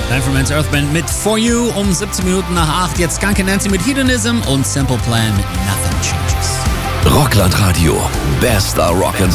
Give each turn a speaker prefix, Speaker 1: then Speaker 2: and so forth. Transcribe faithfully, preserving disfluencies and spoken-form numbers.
Speaker 1: Time for Men's Earth Band mit For You um siebzehn Minuten nach acht. Jetzt Skunk and Nancy mit Hedonism und Simple Plan mit Nothing Changes.
Speaker 2: Rockland Radio. Bester Rock and